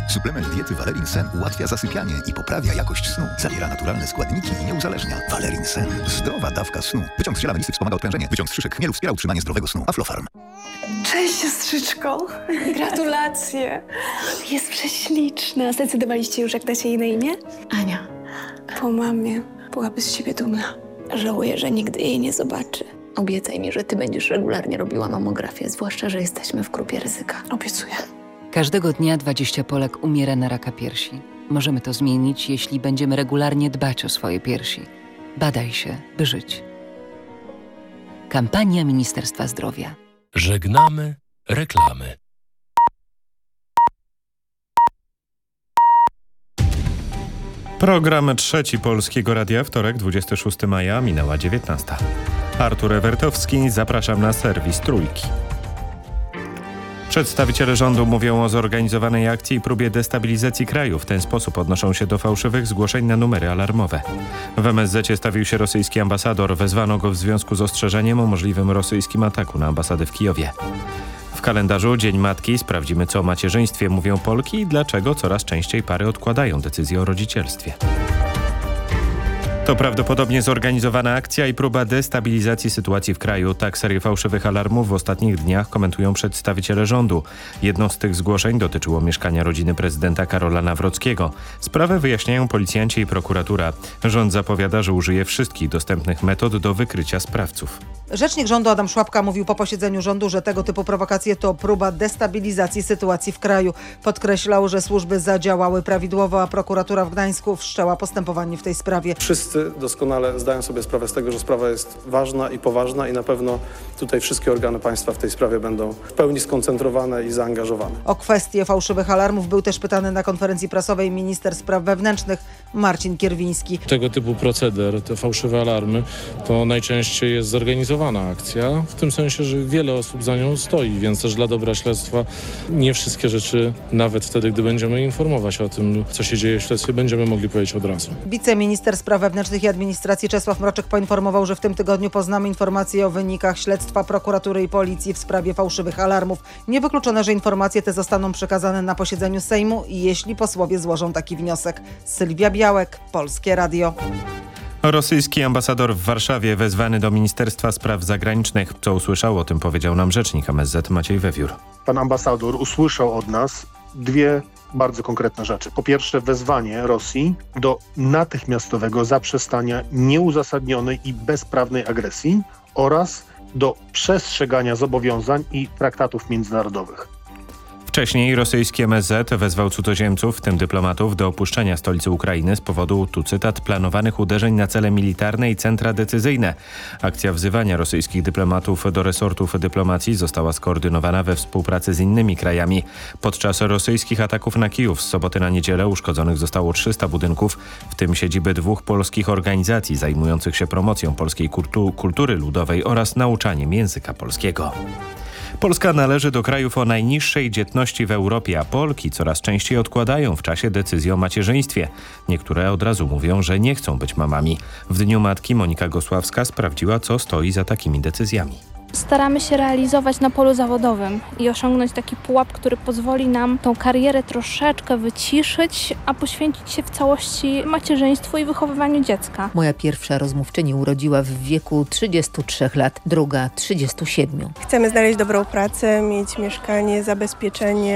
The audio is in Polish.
Suplement diety Valerin Sen ułatwia zasypianie i poprawia jakość snu. Zawiera naturalne składniki i nie uzależnia. Valerin Sen. Zdrowa dawka snu. Wyciąg z ziela melisy wspomaga odprężenie. Wyciąg z szyszek chmielu wspiera utrzymanie zdrowego snu. Aflofarm. Cześć, siostrzyczko. Gratulacje. Jest prześliczna. Zdecydowaliście już, jak dacie jej na imię? Ania. Po mamie. Byłaby z siebie dumna. Żałuję, że nigdy jej nie zobaczy. Obiecaj mi, że ty będziesz regularnie robiła mamografię, zwłaszcza, że jesteśmy w grupie ryzyka. Obiecuję. Każdego dnia 20 Polek umiera na raka piersi. Możemy to zmienić, jeśli będziemy regularnie dbać o swoje piersi. Badaj się, by żyć. Kampania Ministerstwa Zdrowia. Żegnamy reklamy. Program Trzeci Polskiego Radia, wtorek, 26 maja, minęła 19. Artur Ewertowski, zapraszam na serwis Trójki. Przedstawiciele rządu mówią o zorganizowanej akcji i próbie destabilizacji kraju. W ten sposób odnoszą się do fałszywych zgłoszeń na numery alarmowe. W MSZ stawił się rosyjski ambasador. Wezwano go w związku z ostrzeżeniem o możliwym rosyjskim ataku na ambasadę w Kijowie. W kalendarzu Dzień Matki sprawdzimy, co o macierzyństwie mówią Polki i dlaczego coraz częściej pary odkładają decyzję o rodzicielstwie. To prawdopodobnie zorganizowana akcja i próba destabilizacji sytuacji w kraju. Tak serię fałszywych alarmów w ostatnich dniach komentują przedstawiciele rządu. Jedno z tych zgłoszeń dotyczyło mieszkania rodziny prezydenta Karola Nawrockiego. Sprawę wyjaśniają policjanci i prokuratura. Rząd zapowiada, że użyje wszystkich dostępnych metod do wykrycia sprawców. Rzecznik rządu Adam Szłapka mówił po posiedzeniu rządu, że tego typu prowokacje to próba destabilizacji sytuacji w kraju. Podkreślał, że służby zadziałały prawidłowo, a prokuratura w Gdańsku wszczęła postępowanie w tej sprawie. Wszyscy doskonale zdają sobie sprawę z tego, że sprawa jest ważna i poważna i na pewno tutaj wszystkie organy państwa w tej sprawie będą w pełni skoncentrowane i zaangażowane. O kwestię fałszywych alarmów był też pytany na konferencji prasowej minister spraw wewnętrznych Marcin Kierwiński. Tego typu proceder, te fałszywe alarmy, to najczęściej jest zorganizowana akcja, w tym sensie, że wiele osób za nią stoi, więc też dla dobra śledztwa nie wszystkie rzeczy, nawet wtedy, gdy będziemy informować o tym, co się dzieje w śledztwie, będziemy mogli powiedzieć od razu. Wiceminister spraw wewnętrznych i administracji Czesław Mroczek poinformował, że w tym tygodniu poznamy informacje o wynikach śledztwa prokuratury i policji w sprawie fałszywych alarmów. Niewykluczone, że informacje te zostaną przekazane na posiedzeniu Sejmu, jeśli posłowie złożą taki wniosek. Sylwia Białek, Polskie Radio. Rosyjski ambasador w Warszawie wezwany do Ministerstwa Spraw Zagranicznych. Co usłyszał, o tym powiedział nam rzecznik MSZ Maciej Wewiór. Pan ambasador usłyszał od nas dwie bardzo konkretne rzeczy. Po pierwsze, wezwanie Rosji do natychmiastowego zaprzestania nieuzasadnionej i bezprawnej agresji oraz do przestrzegania zobowiązań i traktatów międzynarodowych. Wcześniej rosyjski MSZ wezwał cudzoziemców, w tym dyplomatów, do opuszczenia stolicy Ukrainy z powodu, tu cytat, planowanych uderzeń na cele militarne i centra decyzyjne. Akcja wzywania rosyjskich dyplomatów do resortów dyplomacji została skoordynowana we współpracy z innymi krajami. Podczas rosyjskich ataków na Kijów z soboty na niedzielę uszkodzonych zostało 300 budynków, w tym siedziby 2 polskich organizacji zajmujących się promocją polskiej kultury ludowej oraz nauczaniem języka polskiego. Polska należy do krajów o najniższej dzietności w Europie, a Polki coraz częściej odkładają w czasie decyzję o macierzyństwie. Niektóre od razu mówią, że nie chcą być mamami. W Dniu Matki Monika Gosławska sprawdziła, co stoi za takimi decyzjami. Staramy się realizować na polu zawodowym i osiągnąć taki pułap, który pozwoli nam tą karierę troszeczkę wyciszyć, a poświęcić się w całości macierzyństwu i wychowywaniu dziecka. Moja pierwsza rozmówczyni urodziła w wieku 33 lat, druga 37. Chcemy znaleźć dobrą pracę, mieć mieszkanie, zabezpieczenie.